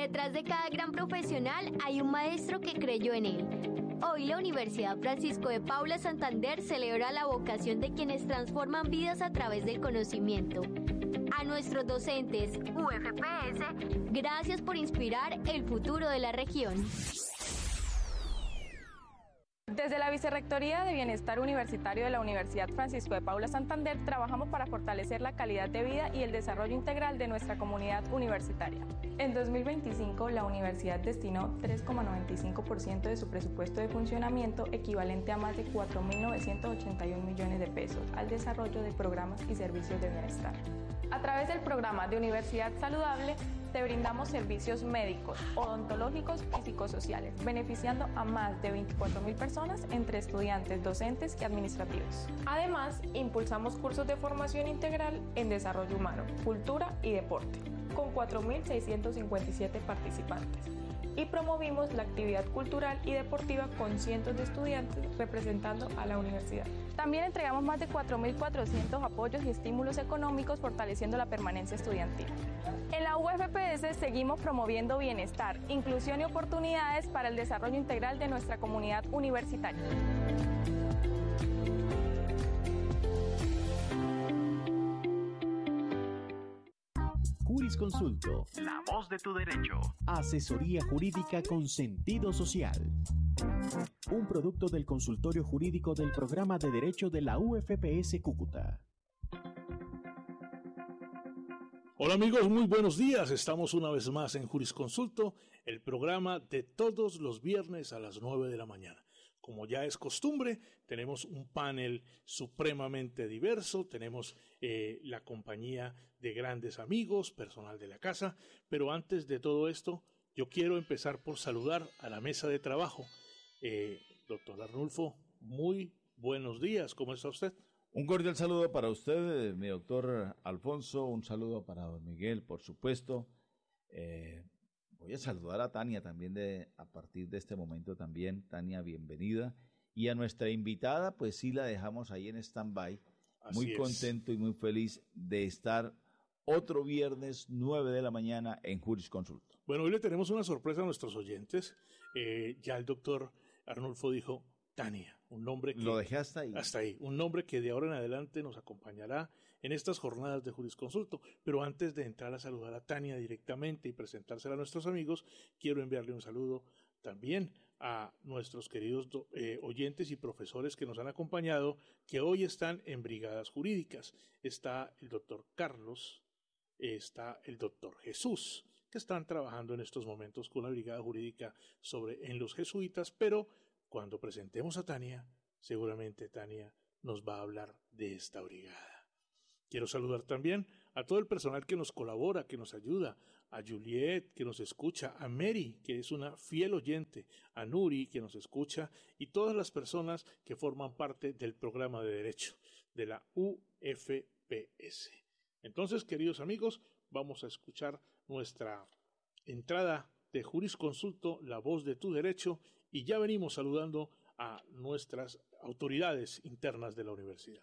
Detrás de cada gran profesional hay un maestro que creyó en él. Hoy la Universidad Francisco de Paula Santander celebra la vocación de quienes transforman vidas a través del conocimiento. A nuestros docentes UFPS, gracias por inspirar el futuro de la región. Desde la Vicerrectoría de Bienestar Universitario de la Universidad Francisco de Paula Santander trabajamos para fortalecer la calidad de vida y el desarrollo integral de nuestra comunidad universitaria. En 2025, la universidad destinó 3,95% de su presupuesto de funcionamiento, equivalente a más de 4.981 millones de pesos, al desarrollo de programas y servicios de bienestar. A través del programa de Universidad Saludable, te brindamos servicios médicos, odontológicos y psicosociales, beneficiando a más de 24.000 personas entre estudiantes, docentes y administrativos. Además, impulsamos cursos de formación integral en desarrollo humano, cultura y deporte, con 4.657 participantes. Y promovimos la actividad cultural y deportiva con cientos de estudiantes representando a la universidad. También entregamos más de 4.400 apoyos y estímulos económicos fortaleciendo la permanencia estudiantil. En la UFPS seguimos promoviendo bienestar, inclusión y oportunidades para el desarrollo integral de nuestra comunidad universitaria. Jurisconsulto, la voz de tu derecho. Asesoría jurídica con sentido social. Un producto del consultorio jurídico del programa de Derecho de la UFPS Cúcuta. Hola amigos, muy buenos días. Estamos una vez más en Jurisconsulto, el programa de todos los viernes a las 9 de la mañana. Como ya es costumbre, tenemos un panel supremamente diverso, tenemos la compañía de grandes amigos, personal de la casa, pero antes de todo esto, yo quiero empezar por saludar a la mesa de trabajo. Doctor Arnulfo, muy buenos días, ¿cómo está usted? Un cordial saludo para usted, mi doctor Alfonso, un saludo para don Miguel, por supuesto. Voy a saludar a Tania también a partir de este momento también. Tania, bienvenida. Y a nuestra invitada, pues sí la dejamos ahí en stand-by. Muy contento y muy feliz de estar otro viernes 9 de la mañana en Jurisconsulto. Bueno, hoy le tenemos una sorpresa a nuestros oyentes. Ya el doctor Arnulfo dijo Tania, un nombre que... Lo dejé hasta ahí. Hasta ahí, un nombre que de ahora en adelante nos acompañará en estas jornadas de Jurisconsulto. Pero antes de entrar a saludar a Tania directamente y presentársela a nuestros amigos, quiero enviarle un saludo también a nuestros queridos oyentes y profesores que nos han acompañado, que hoy están en brigadas jurídicas. Está el doctor Carlos, está el doctor Jesús, que están trabajando en estos momentos con una brigada jurídica en los jesuitas, pero cuando presentemos a Tania, seguramente Tania nos va a hablar de esta brigada. Quiero saludar también a todo el personal que nos colabora, que nos ayuda, a Juliet, que nos escucha, a Mary, que es una fiel oyente, a Nuri, que nos escucha, y todas las personas que forman parte del programa de Derecho de la UFPS. Entonces, queridos amigos, vamos a escuchar nuestra entrada de Jurisconsulto, la voz de tu derecho, y ya venimos saludando a nuestras autoridades internas de la universidad.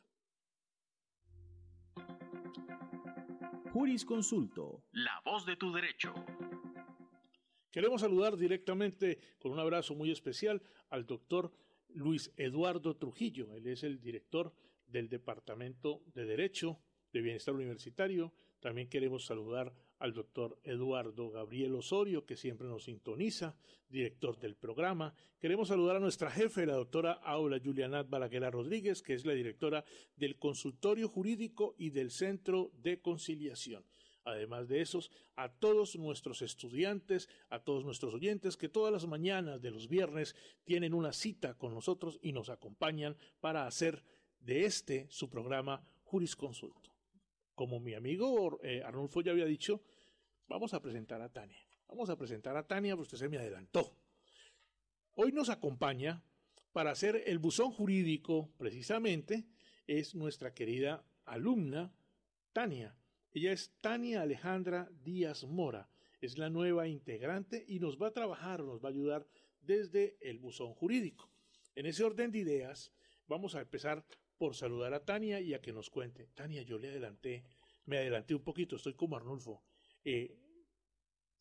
Jurisconsulto, la voz de tu derecho. Queremos saludar directamente con un abrazo muy especial al doctor Luis Eduardo Trujillo. Él es el director del Departamento de Derecho de Bienestar Universitario. También queremos saludar al doctor Eduardo Gabriel Osorio, que siempre nos sintoniza, director del programa. Queremos saludar a nuestra jefe, la doctora Aula Julianat Balaguer Rodríguez, que es la directora del Consultorio Jurídico y del Centro de Conciliación. Además de esos, a todos nuestros estudiantes, a todos nuestros oyentes, que todas las mañanas de los viernes tienen una cita con nosotros y nos acompañan para hacer de su programa Jurisconsulto. Como mi amigo Arnulfo ya había dicho, vamos a presentar a Tania. Vamos a presentar a Tania, porque usted se me adelantó. Hoy nos acompaña para hacer el buzón jurídico, precisamente, es nuestra querida alumna Tania. Ella es Tania Alejandra Díaz Mora, es la nueva integrante y nos va a trabajar, nos va a ayudar desde el buzón jurídico. En ese orden de ideas, vamos a empezar por saludar a Tania y a que nos cuente. Tania, yo me adelanté un poquito, estoy como Arnulfo.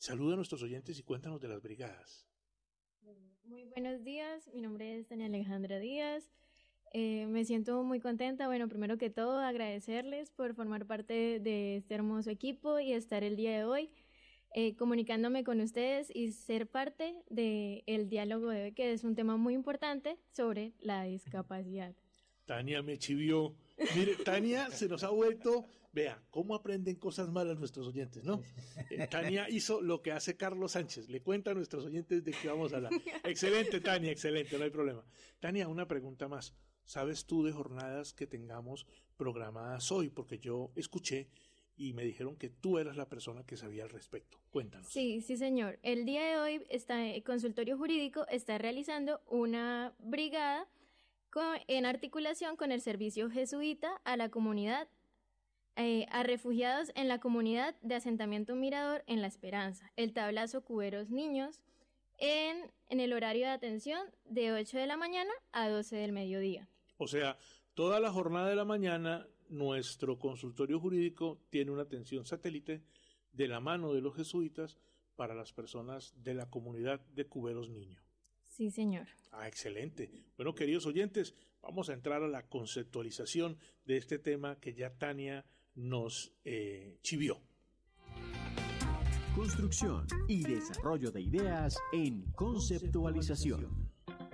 Saluda a nuestros oyentes y cuéntanos de las brigadas. Muy buenos días, mi nombre es Tania Alejandra Díaz. Me siento muy contenta. Bueno, primero que todo, agradecerles por formar parte de este hermoso equipo y estar el día de hoy comunicándome con ustedes y ser parte del diálogo de hoy, que es un tema muy importante sobre la discapacidad. Tania me chivió. Mire, Tania se nos ha vuelto, vea, cómo aprenden cosas malas nuestros oyentes, ¿no? Tania hizo lo que hace Carlos Sánchez, le cuenta a nuestros oyentes de qué vamos a hablar. Excelente, Tania, excelente, no hay problema. Tania, una pregunta más. ¿Sabes tú de jornadas que tengamos programadas hoy? Porque yo escuché y me dijeron que tú eras la persona que sabía al respecto. Cuéntanos. Sí, señor. El día de hoy el consultorio jurídico está realizando una brigada en articulación con el servicio jesuita a la comunidad, a refugiados en la comunidad de asentamiento Mirador en La Esperanza, el Tablazo Cuberos Niños, en el horario de atención de 8 de la mañana a 12 del mediodía. O sea, toda la jornada de la mañana nuestro consultorio jurídico tiene una atención satélite de la mano de los jesuitas para las personas de la comunidad de Cuberos Niños. Sí, señor. Excelente. Bueno, queridos oyentes, vamos a entrar a la conceptualización de este tema que ya Tania nos chivió. Construcción y desarrollo de ideas en conceptualización.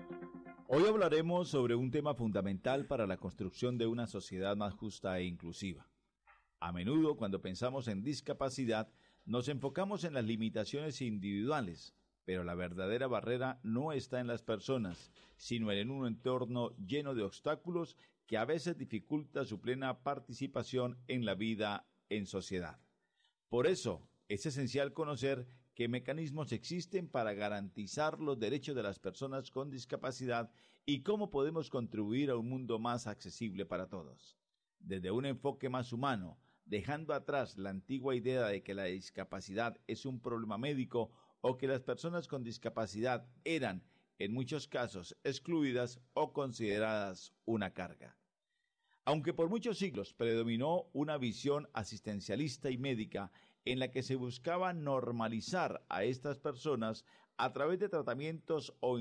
Hoy hablaremos sobre un tema fundamental para la construcción de una sociedad más justa e inclusiva. A menudo, cuando pensamos en discapacidad, nos enfocamos en las limitaciones individuales, pero la verdadera barrera no está en las personas, sino en un entorno lleno de obstáculos que a veces dificulta su plena participación en la vida en sociedad. Por eso, es esencial conocer qué mecanismos existen para garantizar los derechos de las personas con discapacidad y cómo podemos contribuir a un mundo más accesible para todos. Desde un enfoque más humano, dejando atrás la antigua idea de que la discapacidad es un problema médico o que las personas con discapacidad eran, en muchos casos, excluidas o consideradas una carga. Aunque por muchos siglos predominó una visión asistencialista y médica en la que se buscaba normalizar a estas personas a través de tratamientos o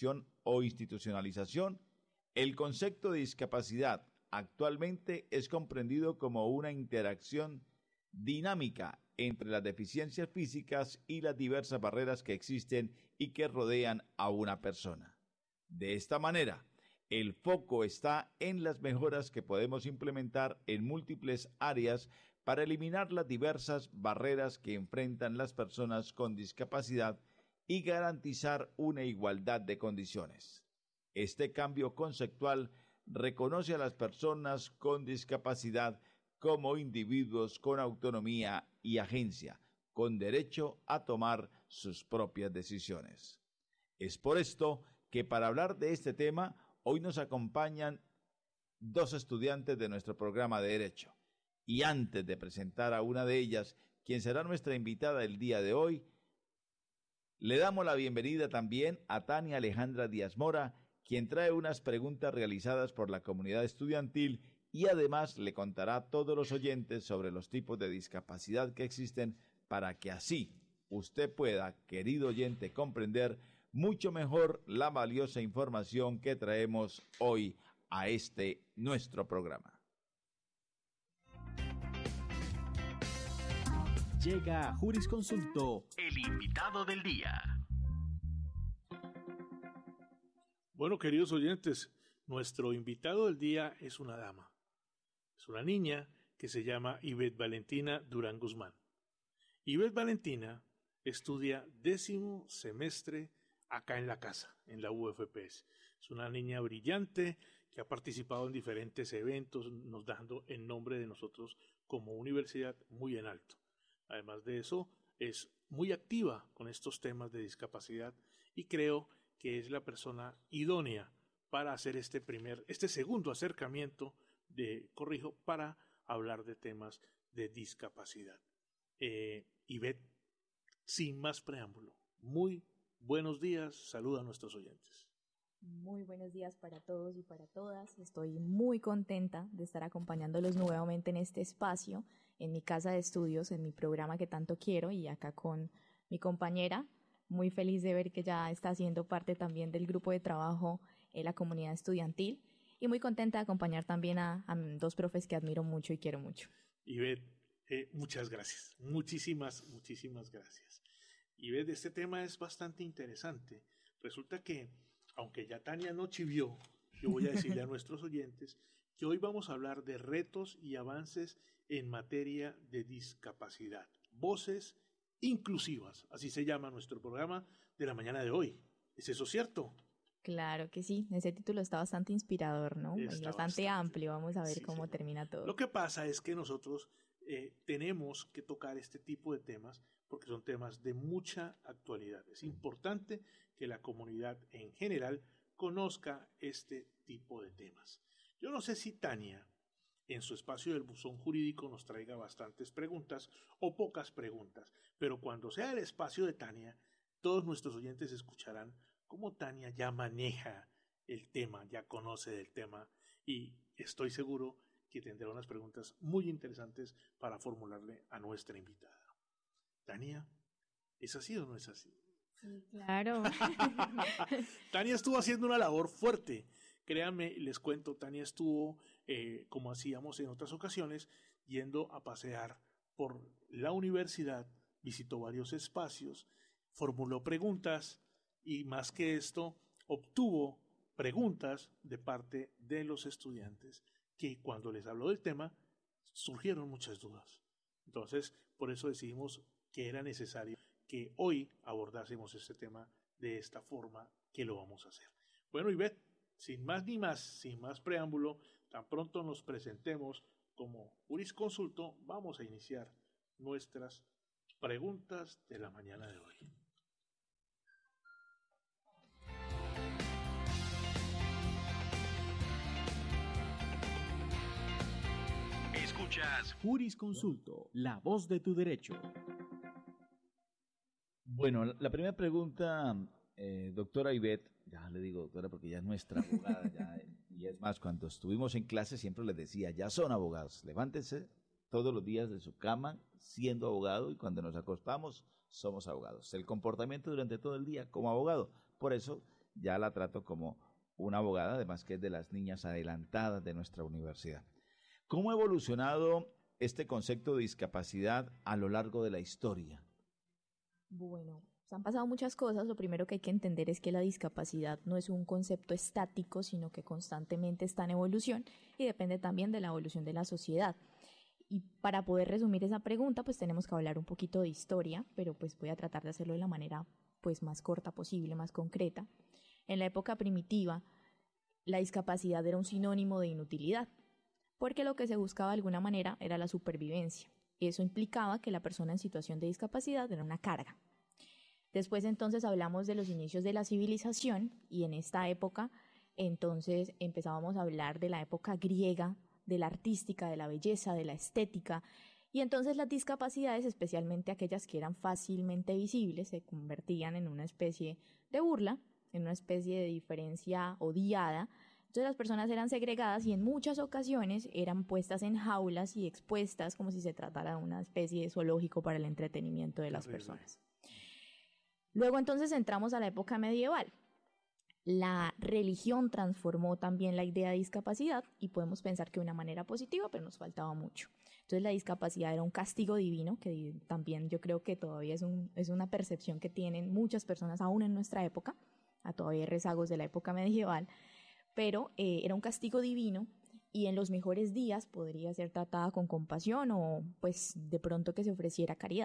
institucionalización, el concepto de discapacidad actualmente es comprendido como una interacción dinámica entre las deficiencias físicas y las diversas barreras que existen y que rodean a una persona. De esta manera, el foco está en las mejoras que podemos implementar en múltiples áreas para eliminar las diversas barreras que enfrentan las personas con discapacidad y garantizar una igualdad de condiciones. Este cambio conceptual reconoce a las personas con discapacidad como individuos con autonomía y agencia, con derecho a tomar sus propias decisiones. Es por esto que para hablar de este tema, hoy nos acompañan dos estudiantes de nuestro programa de Derecho. Y antes de presentar a una de ellas, quien será nuestra invitada el día de hoy, le damos la bienvenida también a Tania Alejandra Díaz Mora, quien trae unas preguntas realizadas por la comunidad estudiantil y además le contará a todos los oyentes sobre los tipos de discapacidad que existen para que así usted pueda, querido oyente, comprender mucho mejor la valiosa información que traemos hoy a nuestro programa. Llega a Jurisconsulto, el invitado del día. Bueno, queridos oyentes, nuestro invitado del día es una dama. Es una niña que se llama Ivette Valentina Durán Guzmán. Ivette Valentina estudia 10º semestre acá en la casa, en la UFPS. Es una niña brillante que ha participado en diferentes eventos, nos dando el nombre de nosotros como universidad muy en alto. Además de eso, es muy activa con estos temas de discapacidad y creo que es la persona idónea para hacer este segundo acercamiento para hablar de temas de discapacidad. Ivette, sin más preámbulo, muy buenos días, saluda a nuestros oyentes. Muy buenos días para todos y para todas. Estoy muy contenta de estar acompañándolos nuevamente en este espacio, en mi casa de estudios, en mi programa que tanto quiero y acá con mi compañera, muy feliz de ver que ya está haciendo parte también del grupo de trabajo en la comunidad estudiantil y muy contenta de acompañar también a dos profes que admiro mucho y quiero mucho. Ivette, muchas gracias, muchísimas gracias. Ivette, este tema es bastante interesante. Resulta que, aunque ya Tania no chivió, yo voy a decirle a nuestros oyentes que hoy vamos a hablar de retos y avances en materia de discapacidad. Voces inclusivas, así se llama nuestro programa de la mañana de hoy. ¿Es eso cierto? Claro que sí, ese título está bastante inspirador, ¿no? Está bastante amplio, vamos a ver cómo termina todo. Lo que pasa es que nosotros tenemos que tocar este tipo de temas porque son temas de mucha actualidad. Es importante que la comunidad en general conozca este tipo de temas. Yo no sé si Tania, en su espacio del buzón jurídico, nos traiga bastantes preguntas o pocas preguntas, pero cuando sea el espacio de Tania, todos nuestros oyentes escucharán cómo Tania ya maneja el tema, ya conoce del tema y estoy seguro que tendrá unas preguntas muy interesantes para formularle a nuestra invitada. Tania, ¿es así o no es así? Sí, claro. Tania estuvo haciendo una labor fuerte. Créanme, les cuento, Tania estuvo, como hacíamos en otras ocasiones, yendo a pasear por la universidad, visitó varios espacios, formuló preguntas y más que esto, obtuvo preguntas de parte de los estudiantes que cuando les habló del tema, surgieron muchas dudas. Entonces, por eso decidimos que era necesario que hoy abordásemos este tema de esta forma que lo vamos a hacer. Bueno, Ivette, sin más ni más, sin más preámbulo, tan pronto nos presentemos como jurisconsulto, vamos a iniciar nuestras preguntas de la mañana de hoy. Escuchas Jurisconsulto, la voz de tu derecho. Bueno, la primera pregunta, doctora Ivette, ya le digo doctora porque ya es nuestra abogada, y es más, cuando estuvimos en clase siempre les decía, ya son abogados, levántense todos los días de su cama siendo abogado y cuando nos acostamos somos abogados. El comportamiento durante todo el día como abogado, por eso ya la trato como una abogada, además que es de las niñas adelantadas de nuestra universidad. ¿Cómo ha evolucionado este concepto de discapacidad a lo largo de la historia? Bueno, han pasado muchas cosas. Lo primero que hay que entender es que la discapacidad no es un concepto estático, sino que constantemente está en evolución y depende también de la evolución de la sociedad. Y para poder resumir esa pregunta, pues tenemos que hablar un poquito de historia, pero pues voy a tratar de hacerlo de la manera pues más corta posible, más concreta. En la época primitiva, la discapacidad era un sinónimo de inutilidad, porque lo que se buscaba de alguna manera era la supervivencia. Eso implicaba que la persona en situación de discapacidad era una carga. Después entonces hablamos de los inicios de la civilización y en esta época entonces empezábamos a hablar de la época griega, de la artística, de la belleza, de la estética y entonces las discapacidades, especialmente aquellas que eran fácilmente visibles, se convertían en una especie de burla, en una especie de diferencia odiada. Entonces las personas eran segregadas y en muchas ocasiones eran puestas en jaulas y expuestas como si se tratara de una especie de zoológico para el entretenimiento de las personas. Luego entonces entramos a la época medieval. La religión transformó también la idea de discapacidad y podemos pensar que de una manera positiva, pero nos faltaba mucho. Entonces la discapacidad era un castigo divino, que también yo creo que todavía es una percepción que tienen muchas personas aún en nuestra época, todavía hay rezagos de la época medieval, pero era un castigo divino y en los mejores días podría ser tratada con compasión o pues de pronto que se ofreciera caridad.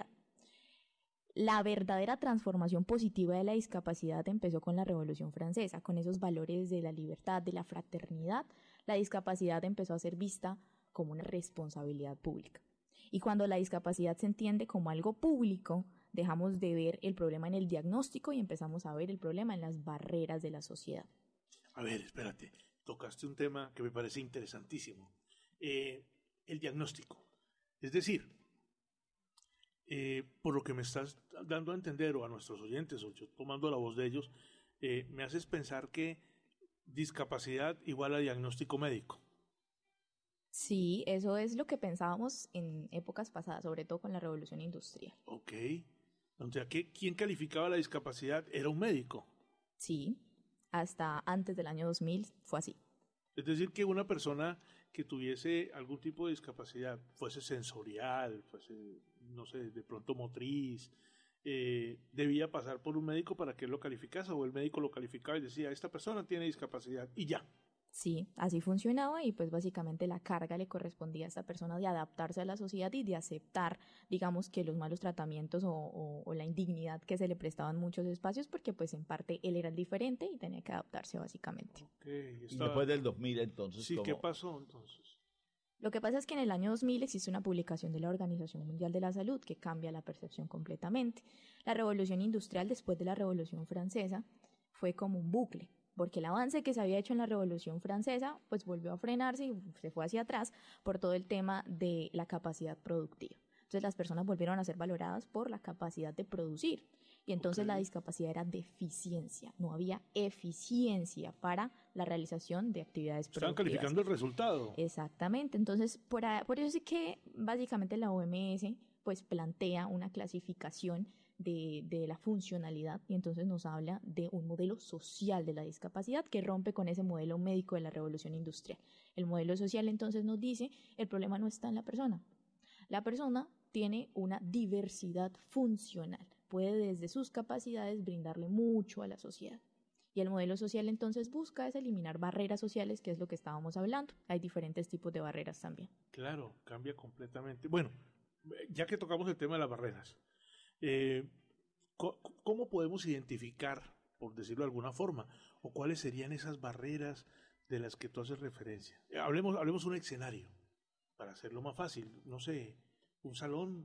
La verdadera transformación positiva de la discapacidad empezó con la Revolución Francesa, con esos valores de la libertad, de la fraternidad. La discapacidad empezó a ser vista como una responsabilidad pública. Y cuando la discapacidad se entiende como algo público, dejamos de ver el problema en el diagnóstico y empezamos a ver el problema en las barreras de la sociedad. A ver, espérate, tocaste un tema que me parece interesantísimo. El diagnóstico. Es decir, por lo que me estás dando a entender, o a nuestros oyentes, o yo tomando la voz de ellos, me haces pensar que discapacidad igual a diagnóstico médico. Sí, eso es lo que pensábamos en épocas pasadas, sobre todo con la revolución industrial. Ok. O sea, ¿quién calificaba la discapacidad? Era un médico. Sí, hasta antes del año 2000 fue así. Es decir, que una persona que tuviese algún tipo de discapacidad, fuese sensorial, fuese, no sé, de pronto motriz, debía pasar por un médico para que él lo calificase, o el médico lo calificaba y decía, esta persona tiene discapacidad, y ya. Sí, así funcionaba y pues básicamente la carga le correspondía a esta persona de adaptarse a la sociedad y de aceptar, digamos, que los malos tratamientos o la indignidad que se le prestaban en muchos espacios, porque pues en parte él era el diferente y tenía que adaptarse básicamente. Okay, y después del 2000 entonces... Sí, ¿qué pasó entonces? Lo que pasa es que en el año 2000 existe una publicación de la Organización Mundial de la Salud que cambia la percepción completamente. La revolución industrial después de la Revolución Francesa fue como un bucle, porque el avance que se había hecho en la Revolución Francesa pues volvió a frenarse y se fue hacia atrás por todo el tema de la capacidad productiva. Entonces las personas volvieron a ser valoradas por la capacidad de producir y entonces la discapacidad era deficiencia, no había eficiencia para la realización de actividades productivas. Estaban calificando el resultado. Exactamente, entonces por eso es que básicamente la OMS pues plantea una clasificación de la funcionalidad y entonces nos habla de un modelo social de la discapacidad que rompe con ese modelo médico de la revolución industrial. El modelo social entonces nos dice el problema no está en la persona tiene una diversidad funcional, puede desde sus capacidades brindarle mucho a la sociedad. Y el modelo social entonces busca es eliminar barreras sociales, que es lo que estábamos hablando. Hay diferentes tipos de barreras también. Claro, cambia completamente. Bueno, ya que tocamos el tema de las barreras, ¿cómo podemos identificar, por decirlo de alguna forma, o cuáles serían esas barreras de las que tú haces referencia? Hablemos un escenario, para hacerlo más fácil. No sé, un salón,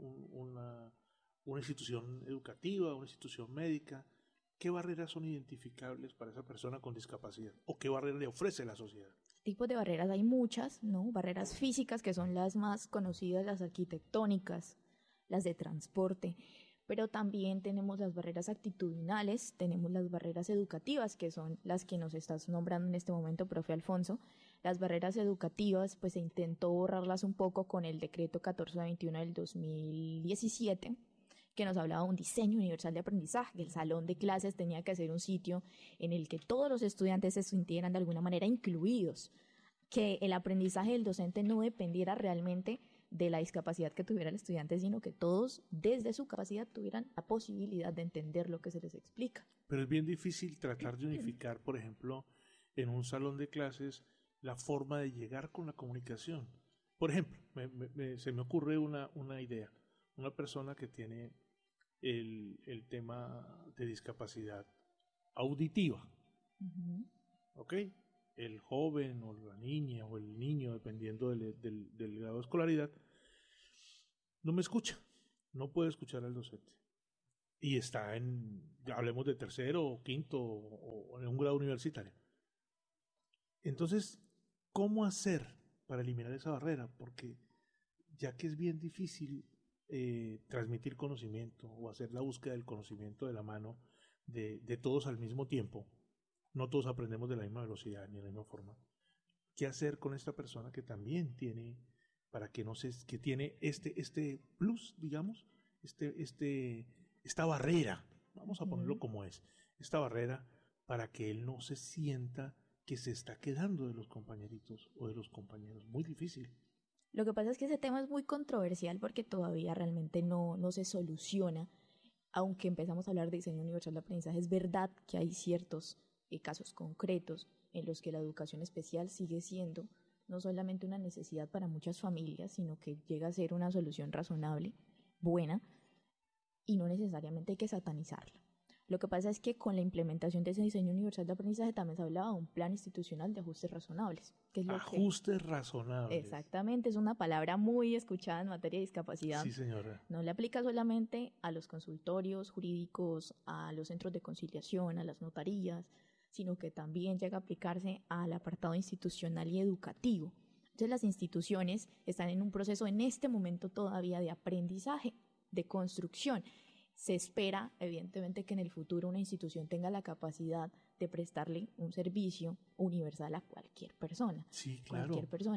una institución educativa, una institución médica. ¿Qué barreras son identificables para esa persona con discapacidad? ¿O qué barreras le ofrece la sociedad? Tipos de barreras hay muchas, ¿no? Barreras físicas, que son las más conocidas, las arquitectónicas, las de transporte, pero también tenemos las barreras actitudinales, tenemos las barreras educativas, que son las que nos estás nombrando en este momento, profe Alfonso. Las barreras educativas, pues se intentó borrarlas un poco con el decreto 1421 del 2017, que nos hablaba de un diseño universal de aprendizaje, que el salón de clases tenía que ser un sitio en el que todos los estudiantes se sintieran de alguna manera incluidos, que el aprendizaje del docente no dependiera realmente de la discapacidad que tuviera el estudiante, sino que todos desde su capacidad tuvieran la posibilidad de entender lo que se les explica. Pero es bien difícil tratar de unificar, por ejemplo, en un salón de clases, la forma de llegar con la comunicación. Por ejemplo, se me ocurre una idea. Una persona que tiene el tema de discapacidad auditiva, ¿ok? El joven o la niña o el niño, dependiendo del grado de escolaridad, no me escucha, no puede escuchar al docente. Y está hablemos de tercero o quinto o en un grado universitario. Entonces, ¿cómo hacer para eliminar esa barrera? Porque ya que es bien difícil transmitir conocimiento o hacer la búsqueda del conocimiento de la mano de todos al mismo tiempo, no todos aprendemos de la misma velocidad ni de la misma forma. ¿Qué hacer con esta persona que también tiene, que tiene este plus, digamos, esta barrera, vamos a ponerlo como es, esta barrera para que él no se sienta que se está quedando de los compañeritos o de los compañeros? Muy difícil. Lo que pasa es que ese tema es muy controversial porque todavía realmente no se soluciona. Aunque empezamos a hablar de diseño universal de aprendizaje, es verdad que hay ciertos casos concretos en los que la educación especial sigue siendo no solamente una necesidad para muchas familias, sino que llega a ser una solución razonable, buena, y no necesariamente hay que satanizarla. Lo que pasa es que con la implementación de ese diseño universal de aprendizaje también se hablaba de un plan institucional de ajustes razonables. Ajustes razonables. Exactamente, es una palabra muy escuchada en materia de discapacidad. Sí, señora. No le aplica solamente a los consultorios jurídicos, a los centros de conciliación, a las notarías, sino que también llega a aplicarse al apartado institucional y educativo. Entonces las instituciones están en un proceso en este momento todavía de aprendizaje, de construcción. Se espera, evidentemente, que en el futuro una institución tenga la capacidad de prestarle un servicio universal a cualquier persona. Sí, claro. Cualquier persona.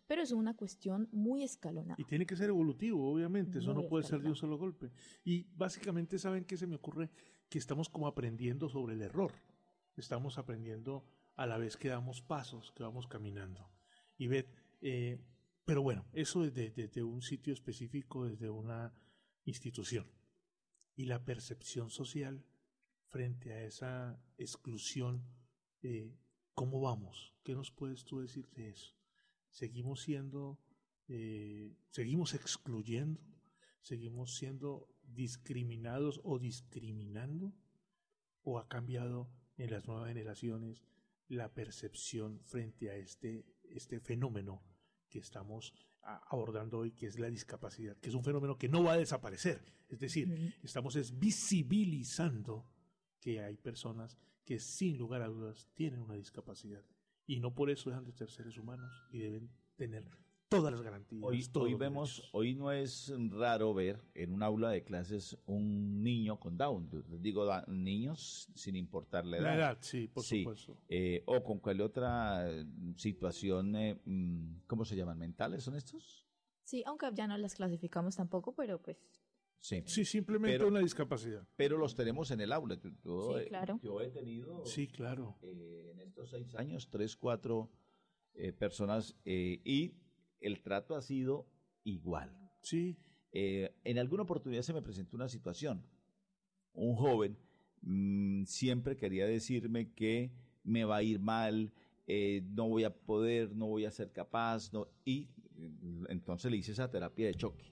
pero es una cuestión muy escalonada. Y tiene que ser evolutivo, obviamente, eso Muy no puede ser de un escalonado. solo golpe. Y básicamente, ¿saben qué se me ocurre? Que estamos como aprendiendo sobre el error. Estamos aprendiendo a la vez que damos pasos, que vamos caminando. Y pero bueno, eso desde un sitio específico, desde una institución. Y la percepción social frente a esa exclusión, ¿cómo vamos? ¿Qué nos puedes tú decir de eso? ¿Seguimos seguimos excluyendo? ¿Seguimos siendo discriminados o discriminando? ¿O ha cambiado en las nuevas generaciones la percepción frente a este fenómeno que estamos abordando hoy, que es la discapacidad, que es un fenómeno que no va a desaparecer? Es decir, estamos visibilizando que hay personas que sin lugar a dudas tienen una discapacidad y no por eso dejan de ser seres humanos y deben tener todas las garantías. Hoy no es raro ver en un aula de clases un niño con Down. Les digo niños sin importar la edad. La edad, sí, por supuesto. O con cualquier otra situación, ¿cómo se llaman? ¿Mentales son estos? Sí, aunque ya no las clasificamos tampoco, pero pues... Sí, simplemente una discapacidad. Pero los tenemos en el aula. Sí, claro. Yo he tenido sí, claro. En estos 6 años 3, 4 personas y el trato ha sido igual. Sí. En alguna oportunidad se me presentó una situación. Un joven siempre quería decirme que me va a ir mal, no voy a poder, no voy a ser capaz, y entonces le hice esa terapia de choque.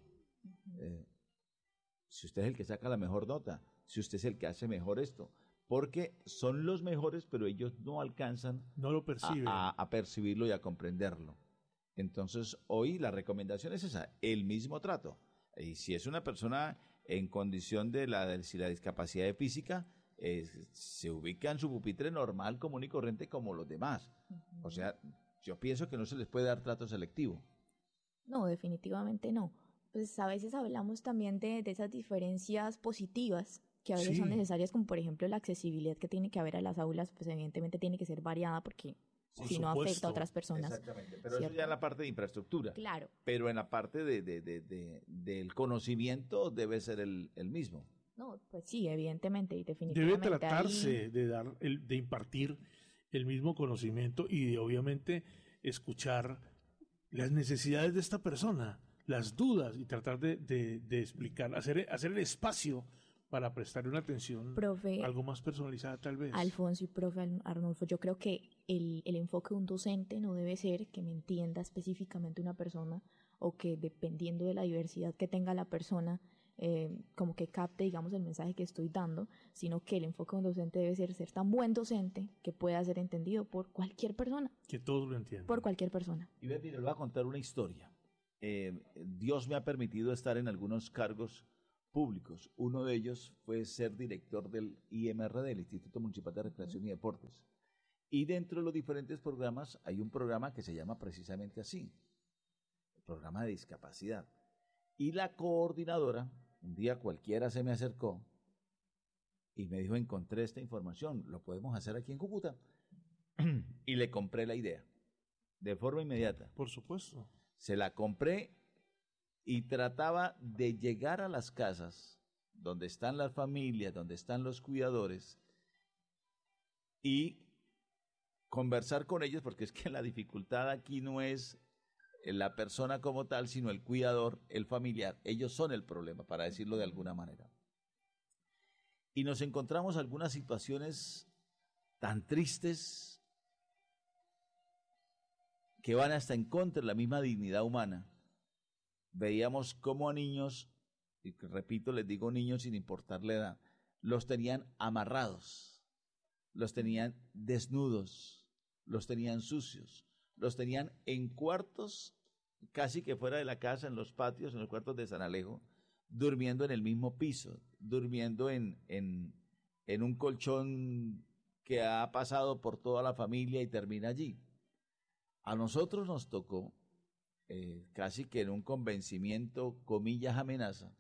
Si usted es el que saca la mejor nota, si usted es el que hace mejor esto, porque son los mejores, pero ellos no alcanzan no lo perciben. a percibirlo y a comprenderlo. Entonces, hoy la recomendación es esa, el mismo trato. Y si es una persona en condición de si la discapacidad física, se ubica en su pupitre normal, común y corriente como los demás. O sea, yo pienso que no se les puede dar trato selectivo. No, definitivamente no. Pues a veces hablamos también de esas diferencias positivas que a veces son necesarias, como por ejemplo la accesibilidad que tiene que haber a las aulas, pues evidentemente tiene que ser variada porque si no afecta a otras personas. Exactamente, pero ¿cierto? eso ya en la parte de infraestructura. Claro. Pero en la parte del conocimiento debe ser el mismo. No, pues sí, evidentemente y definitivamente. Debe tratarse de impartir el mismo conocimiento y de obviamente escuchar las necesidades de esta persona, las dudas y tratar de explicar, hacer el espacio para prestarle una atención algo más personalizada tal vez. Alfonso y profe Arnulfo, yo creo que el enfoque de un docente no debe ser que me entienda específicamente una persona o que dependiendo de la diversidad que tenga la persona, como que capte, digamos, el mensaje que estoy dando, sino que el enfoque de un docente debe ser tan buen docente que pueda ser entendido por cualquier persona. Que todos lo entiendan. Por cualquier persona. Y mire, le voy a contar una historia. Dios me ha permitido estar en algunos cargos públicos. Uno de ellos fue ser director del IMRD, del Instituto Municipal de Recreación y Deportes. Y dentro de los diferentes programas hay un programa que se llama precisamente así, el programa de discapacidad. Y la coordinadora, un día cualquiera se me acercó y me dijo, encontré esta información, ¿lo podemos hacer aquí en Cúcuta? Y le compré la idea, de forma inmediata. Por supuesto. Se la compré y trataba de llegar a las casas donde están las familias, donde están los cuidadores y conversar con ellos, porque es que la dificultad aquí no es la persona como tal, sino el cuidador, el familiar. Ellos son el problema, para decirlo de alguna manera. Y nos encontramos algunas situaciones tan tristes que van hasta en contra de la misma dignidad humana. Veíamos cómo a niños, y repito, les digo niños sin importar la edad, los tenían amarrados, los tenían desnudos, los tenían sucios, los tenían en cuartos casi que fuera de la casa, en los patios, en los cuartos de San Alejo, durmiendo en el mismo piso, durmiendo en un colchón que ha pasado por toda la familia y termina allí. A nosotros nos tocó, casi que en un convencimiento, comillas, amenaza,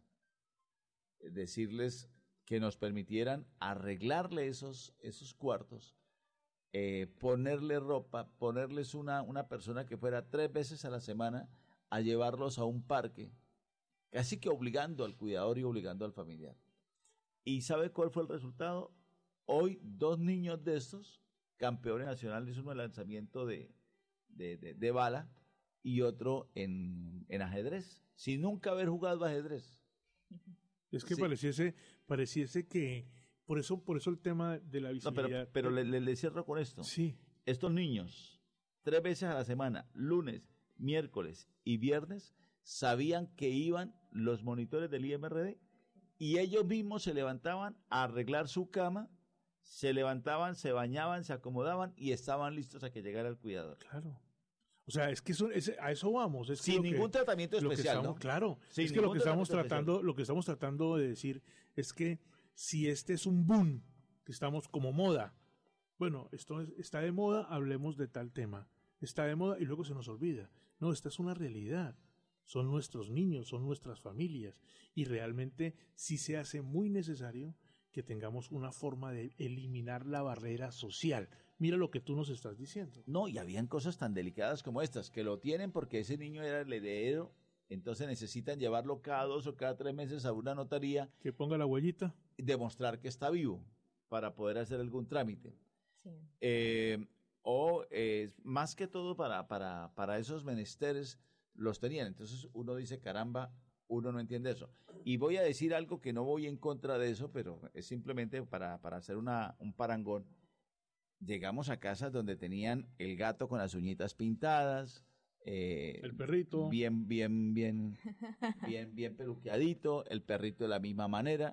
decirles que nos permitieran arreglarle esos cuartos ponerle ropa, ponerles una persona que fuera 3 veces a la semana a llevarlos a un parque, casi que obligando al cuidador y obligando al familiar. ¿Y sabe cuál fue el resultado? Hoy 2 niños de estos, campeones nacionales, uno en lanzamiento de bala y otro en ajedrez, sin nunca haber jugado ajedrez. Es que Sí. pareciese que por eso el tema de la visibilidad. No, pero le cierro con esto. Sí. Estos niños, 3 veces a la semana, lunes, miércoles y viernes, sabían que iban los monitores del IMRD y ellos mismos se levantaban a arreglar su cama, se levantaban, se bañaban, se acomodaban y estaban listos a que llegara el cuidador. Claro. O sea, es que a eso vamos. Es que sin ningún tratamiento especial, ¿no? Claro. Sin es que lo que estamos especial. tratando de decir es que si este es un boom, que estamos como moda, bueno, esto está de moda, hablemos de tal tema. Está de moda y luego se nos olvida. No, esta es una realidad. Son nuestros niños, son nuestras familias. Y realmente sí se hace muy necesario que tengamos una forma de eliminar la barrera social. Mira lo que tú nos estás diciendo. No, y habían cosas tan delicadas como estas, que lo tienen porque ese niño era el heredero, entonces necesitan llevarlo cada 2 o cada 3 meses a una notaría. Que ponga la huellita. Demostrar que está vivo para poder hacer algún trámite. Sí. Más que todo para esos menesteres los tenían. Entonces uno dice, caramba, uno no entiende eso. Y voy a decir algo que no voy en contra de eso, pero es simplemente para hacer un parangón. Llegamos a casas donde tenían el gato con las uñitas pintadas, el perrito bien peluqueadito, el perrito de la misma manera,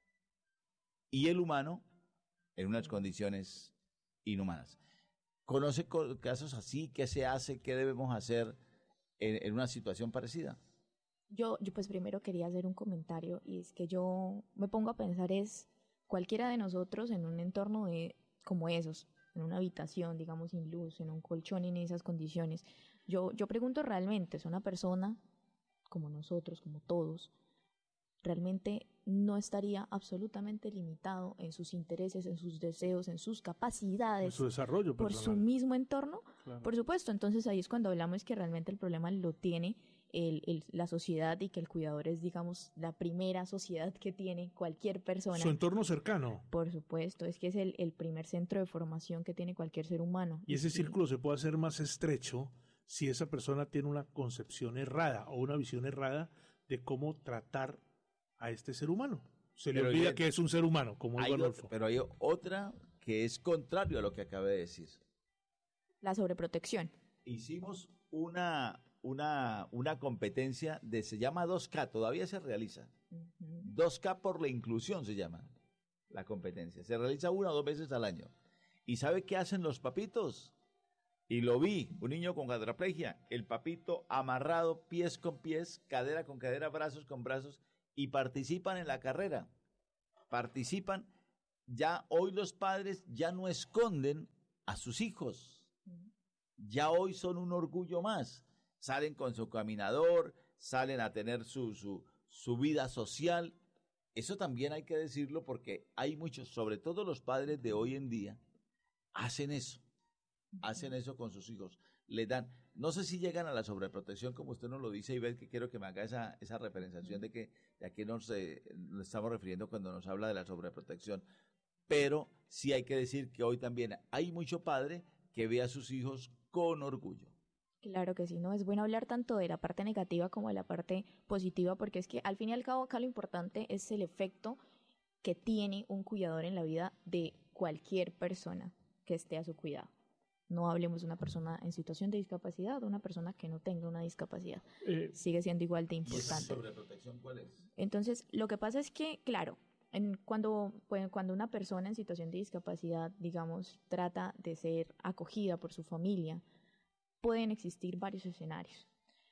y el humano en unas condiciones inhumanas. ¿Conoce casos así? ¿Qué se hace? ¿Qué debemos hacer en una situación parecida? Yo pues primero quería hacer un comentario y es que yo me pongo a pensar es cualquiera de nosotros en un entorno como esos, en una habitación, digamos, sin luz, en un colchón en esas condiciones. Yo pregunto realmente, ¿es una persona como nosotros, como todos, realmente no estaría absolutamente limitado en sus intereses, en sus deseos, en sus capacidades, en su desarrollo por personal, su mismo entorno? Claro. Por supuesto, entonces ahí es cuando hablamos que realmente el problema lo tiene la sociedad y que el cuidador es, digamos, la primera sociedad que tiene cualquier persona. Su entorno cercano. Por supuesto, es que es el primer centro de formación que tiene cualquier ser humano. Y ese círculo se puede hacer más estrecho si esa persona tiene una concepción errada o una visión errada de cómo tratar a este ser humano. Se le olvida que es un ser humano, como dijo Adolfo. Pero hay otra que es contrario a lo que acabé de decir. La sobreprotección. Hicimos una competencia se llama 2K, todavía se realiza. 2K por la inclusión se llama la competencia. Se realiza 1 o 2 veces al año. ¿Y sabe qué hacen los papitos? Y lo vi, un niño con cuadraplegia, el papito amarrado pies con pies, cadera con cadera, brazos con brazos, y participan en la carrera. Participan. Ya hoy los padres ya no esconden a sus hijos. Ya hoy son un orgullo más. Salen con su caminador, salen a tener su vida social. Eso también hay que decirlo porque hay muchos, sobre todo los padres de hoy en día, hacen eso con sus hijos. Les dan, no sé si llegan a la sobreprotección como usted nos lo dice, y ve que quiero que me haga esa referenciación de a qué nos estamos refiriendo cuando nos habla de la sobreprotección. Pero sí hay que decir que hoy también hay mucho padre que ve a sus hijos con orgullo. Claro que sí, ¿no? Es bueno hablar tanto de la parte negativa como de la parte positiva, porque es que al fin y al cabo acá lo importante es el efecto que tiene un cuidador en la vida de cualquier persona que esté a su cuidado. No hablemos de una persona en situación de discapacidad o una persona que no tenga una discapacidad. Sigue siendo igual de importante. ¿Y esa sobreprotección cuál es? Entonces, lo que pasa es que, claro, cuando una persona en situación de discapacidad, digamos, trata de ser acogida por su familia, pueden existir varios escenarios.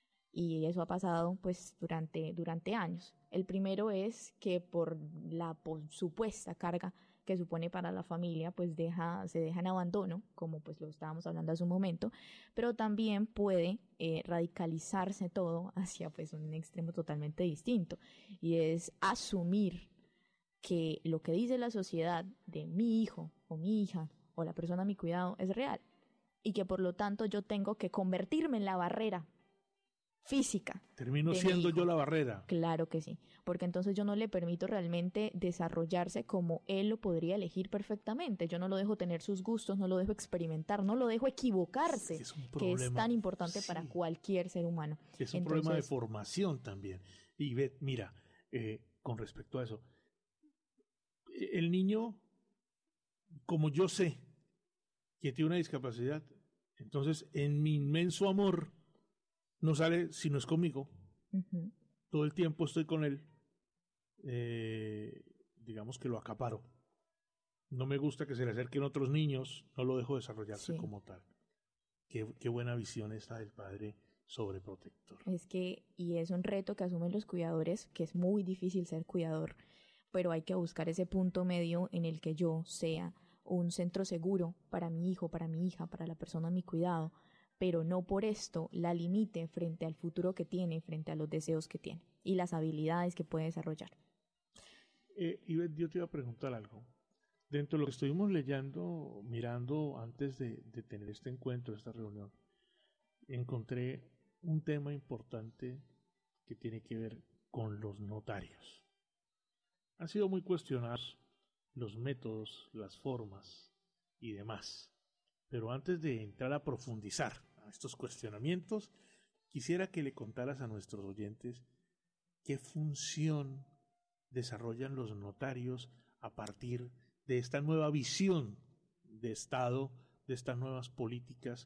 Y eso ha pasado pues durante años. El primero es que por la supuesta carga que supone para la familia, pues se deja en abandono, como pues lo estábamos hablando hace un momento, pero también puede radicalizarse todo hacia pues un extremo totalmente distinto, y es asumir que lo que dice la sociedad de mi hijo o mi hija o la persona a mi cuidado es real y que por lo tanto yo tengo que convertirme en la barrera física. Termino siendo yo la barrera. Claro que sí, porque entonces yo no le permito realmente desarrollarse como él lo podría elegir perfectamente. Yo no lo dejo tener sus gustos, no lo dejo experimentar, no lo dejo equivocarse, que es tan importante para cualquier ser humano. Es un problema de formación también. Y mira, con respecto a eso, el niño, como yo sé que tiene una discapacidad, entonces en mi inmenso amor no sale si no es conmigo. Uh-huh. Todo el tiempo estoy con él. Digamos que lo acaparo. No me gusta que se le acerquen otros niños, no lo dejo desarrollarse como tal. Qué buena visión esta del padre sobreprotector. Y es un reto que asumen los cuidadores, que es muy difícil ser cuidador, pero hay que buscar ese punto medio en el que yo sea un centro seguro para mi hijo, para mi hija, para la persona a mi cuidado, pero no por esto la limite frente al futuro que tiene, frente a los deseos que tiene y las habilidades que puede desarrollar. Ivette, yo te iba a preguntar algo. Dentro de lo que estuvimos leyendo, mirando antes de tener este encuentro, esta reunión, encontré un tema importante que tiene que ver con los notarios. Han sido muy cuestionados los métodos, las formas y demás. Pero antes de entrar a profundizar a estos cuestionamientos, quisiera que le contaras a nuestros oyentes qué función desarrollan los notarios a partir de esta nueva visión de Estado, de estas nuevas políticas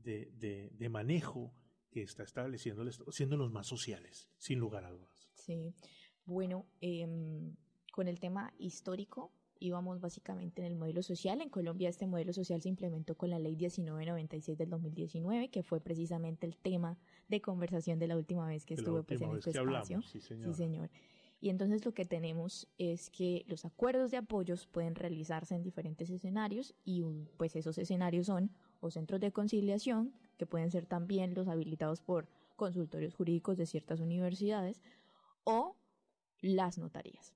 de manejo que está estableciendo el Estado, siendo los más sociales, sin lugar a dudas. Sí, bueno, con el tema histórico, íbamos básicamente en el modelo social. En Colombia este modelo social se implementó con la ley 1996 del 2019, que fue precisamente el tema de conversación de la última vez que estuve pues, en este espacio. Sí, señor. Sí, señor. Y entonces lo que tenemos es que los acuerdos de apoyos pueden realizarse en diferentes escenarios y pues esos escenarios son o centros de conciliación, que pueden ser también los habilitados por consultorios jurídicos de ciertas universidades, o las notarías.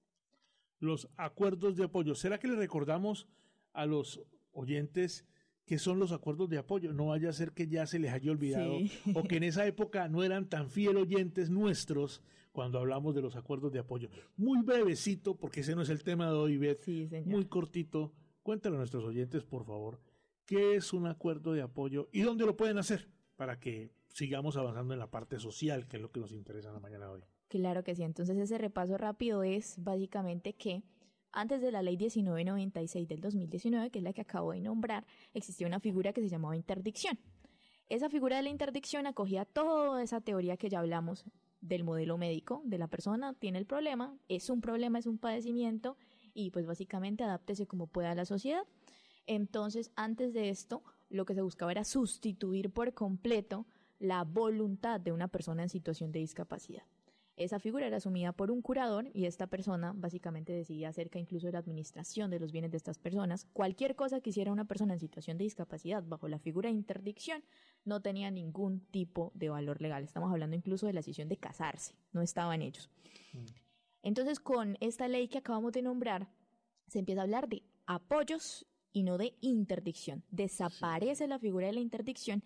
Los acuerdos de apoyo. ¿Será que le recordamos a los oyentes qué son los acuerdos de apoyo? No vaya a ser que ya se les haya olvidado o que en esa época no eran tan fiel oyentes nuestros cuando hablamos de los acuerdos de apoyo. Muy brevecito, porque ese no es el tema de hoy, Ivette. Sí, señor. Muy cortito. Cuéntale a nuestros oyentes, por favor, qué es un acuerdo de apoyo y dónde lo pueden hacer para que sigamos avanzando en la parte social, que es lo que nos interesa en la mañana de hoy. Claro que sí. Entonces ese repaso rápido es básicamente que antes de la ley 1996 del 2019, que es la que acabo de nombrar, existía una figura que se llamaba interdicción. Esa figura de la interdicción acogía toda esa teoría que ya hablamos del modelo médico, de la persona tiene el problema, es un padecimiento y pues básicamente adáptese como pueda a la sociedad. Entonces, antes de esto, lo que se buscaba era sustituir por completo la voluntad de una persona en situación de discapacidad. Esa figura era asumida por un curador y esta persona básicamente decidía acerca incluso de la administración de los bienes de estas personas. Cualquier cosa que hiciera una persona en situación de discapacidad bajo la figura de interdicción no tenía ningún tipo de valor legal. Estamos hablando incluso de la decisión de casarse, no estaba en ellos. Entonces, con esta ley que acabamos de nombrar, se empieza a hablar de apoyos y no de interdicción. Desaparece la figura de la interdicción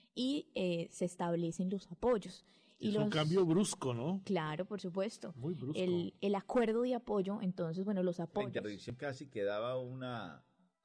y se establecen los apoyos. Es un cambio brusco, ¿no? Claro, por supuesto. Muy brusco. El acuerdo de apoyo, entonces, bueno, los apoyos. La interdicción casi que daba una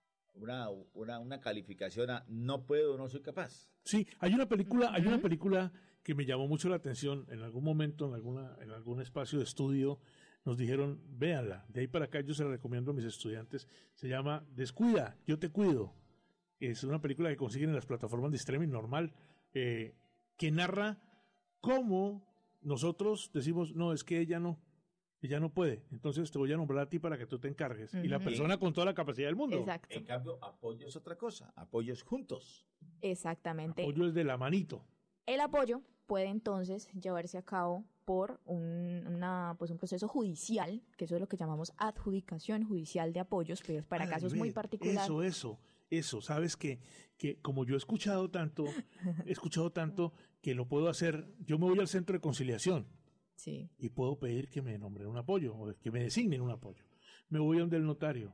calificación a no puedo, no soy capaz. Sí, hay una película que me llamó mucho la atención. En algún momento, en algún espacio de estudio, nos dijeron, véanla. De ahí para acá yo se la recomiendo a mis estudiantes. Se llama Descuida, yo te cuido. Es una película que consiguen en las plataformas de streaming normal, que narra cómo nosotros decimos, no, es que ella no puede, entonces te voy a nombrar a ti para que tú te encargues. Y la persona con toda la capacidad del mundo. Exacto. En cambio, apoyo es otra cosa, apoyo es juntos. Exactamente. Apoyo es de la manito. El apoyo puede entonces llevarse a cabo por un proceso judicial, que eso es lo que llamamos adjudicación judicial de apoyos, pero es para casos muy particulares. Eso, sabes que como yo he escuchado tanto que lo puedo hacer, yo me voy al centro de conciliación y puedo pedir que me nombren un apoyo o que me designen un apoyo. Me voy donde el notario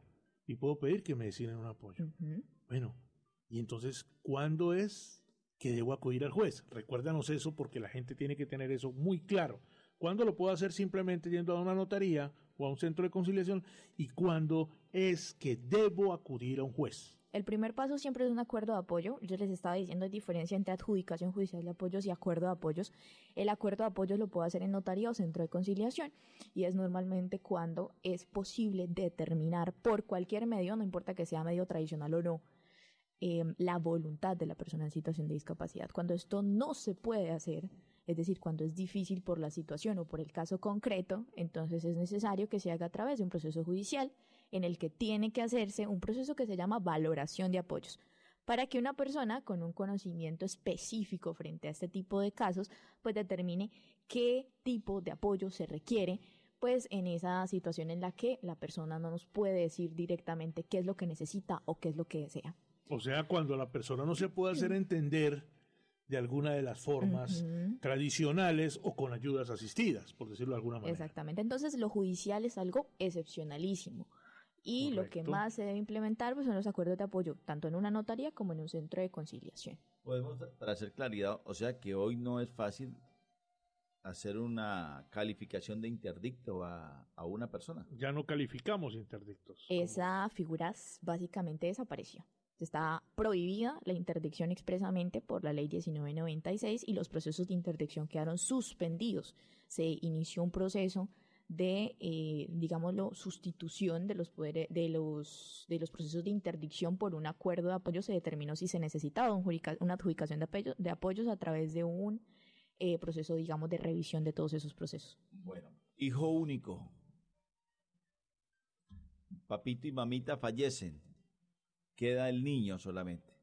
y puedo pedir que me designen un apoyo. Bueno, y entonces, ¿cuándo es que debo acudir al juez? Recuérdanos eso porque la gente tiene que tener eso muy claro. ¿Cuándo lo puedo hacer simplemente yendo a una notaría o a un centro de conciliación? ¿Y cuándo es que debo acudir a un juez? El primer paso siempre es un acuerdo de apoyo. Yo les estaba diciendo, hay diferencia entre adjudicación judicial de apoyos y acuerdo de apoyos. El acuerdo de apoyos lo puedo hacer en notaría o centro de conciliación y es normalmente cuando es posible determinar por cualquier medio, no importa que sea medio tradicional o no, la voluntad de la persona en situación de discapacidad. Cuando esto no se puede hacer, es decir, cuando es difícil por la situación o por el caso concreto, entonces es necesario que se haga a través de un proceso judicial en el que tiene que hacerse un proceso que se llama valoración de apoyos, para que una persona con un conocimiento específico frente a este tipo de casos, pues determine qué tipo de apoyo se requiere, pues en esa situación en la que la persona no nos puede decir directamente qué es lo que necesita o qué es lo que desea. O sea, cuando la persona no se puede hacer entender de alguna de las formas tradicionales o con ayudas asistidas, por decirlo de alguna manera. Exactamente. Entonces, lo judicial es algo excepcionalísimo. Y Correcto. Lo que más se debe implementar pues, son los acuerdos de apoyo, tanto en una notaría como en un centro de conciliación. Podemos, para hacer claridad, o sea que hoy no es fácil hacer una calificación de interdicto a una persona. Ya no calificamos interdictos. Esa figura básicamente desapareció. Está prohibida la interdicción expresamente por la ley 1996 y los procesos de interdicción quedaron suspendidos. Se inició un proceso de, digámoslo, sustitución de los poderes, de los procesos de interdicción por un acuerdo de apoyo. Se determinó si se necesitaba una adjudicación de apoyos a través de un proceso, digamos, de revisión de todos esos procesos. Bueno, hijo único. Papito y mamita fallecen. Queda el niño solamente.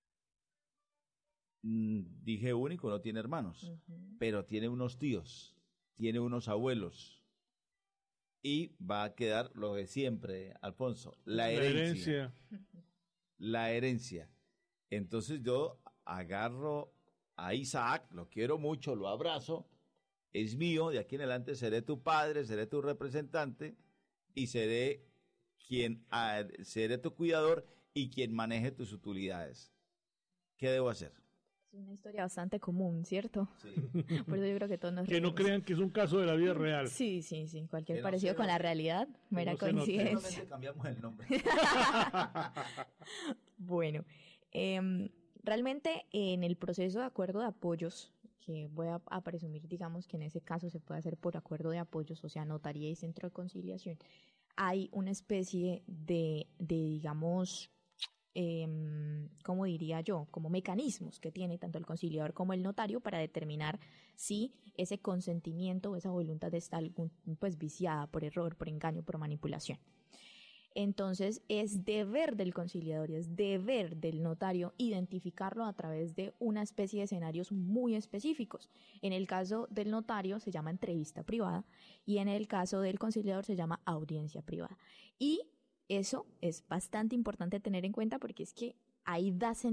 Dije único, no tiene hermanos, pero tiene unos tíos, tiene unos abuelos. Y va a quedar lo de siempre, Alfonso, la herencia. La herencia. Entonces yo agarro a Isaac, lo quiero mucho, lo abrazo, es mío, de aquí en adelante seré tu padre, seré tu representante y seré tu cuidador y quien maneje tus utilidades. ¿Qué debo hacer? Es una historia bastante común, ¿cierto? Sí. Por eso yo creo que todos nos Que no crean que es un caso de la vida real. Sí. Cualquier parecido con la realidad, mera coincidencia. Solamente cambiamos el nombre. Bueno, realmente en el proceso de acuerdo de apoyos, que voy a presumir, digamos, que en ese caso se puede hacer por acuerdo de apoyos, o sea, notaría y centro de conciliación, hay una especie de digamos, ¿cómo diría yo? Como mecanismos que tiene tanto el conciliador como el notario para determinar si ese consentimiento o esa voluntad está pues viciada por error, por engaño, por manipulación. Entonces es deber del conciliador y es deber del notario identificarlo a través de una especie de escenarios muy específicos. En el caso del notario se llama entrevista privada y en el caso del conciliador se llama audiencia privada. Y eso es bastante importante tener en cuenta porque es que ahí da sentido